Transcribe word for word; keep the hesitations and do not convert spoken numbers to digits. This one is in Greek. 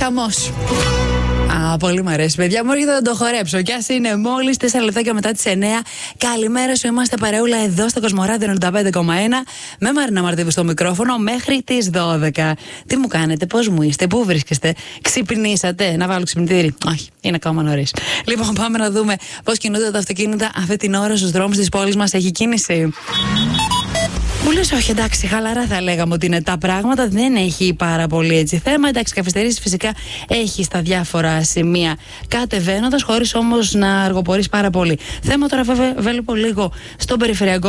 Χαμός. Α, πολύ μου αρέσει, παιδιά. Μου έρχεται να το χορέψω. Κι ας είναι μόλις τέσσερα λεπτάκια μετά τις εννιά. Καλημέρα σου, είμαστε παρεούλα εδώ στο Κοσμοράδιο ενενήντα πέντε κόμμα ένα. Με Μαρίνα Μαρτίβου στο μικρόφωνο μέχρι τις δώδεκα. Τι μου κάνετε, πώς μου είστε, πού βρίσκεστε, ξυπνήσατε, να βάλω ξυπνητήρι? Όχι, είναι ακόμα νωρίς. Λοιπόν, πάμε να δούμε πώς κινούνται τα αυτοκίνητα αυτή την ώρα στους δρόμους της πόλης μας. Έχει κίνηση? Μου λες, όχι, εντάξει, χαλαρά θα λέγαμε ότι είναι τα πράγματα. Δεν έχει πάρα πολύ έτσι θέμα. Εντάξει, καθυστερήσεις φυσικά έχει στα διάφορα σημεία κατεβαίνοντας, χωρίς όμως να αργοπορείς πάρα πολύ. Θέμα τώρα, βέβαια, βλέπω λίγο στον περιφερειακό